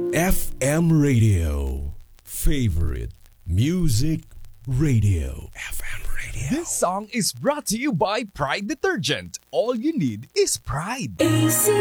FM Radio. Favorite Music Radio. FM Radio. This song is brought to you by Pride Detergent. All you need is pride.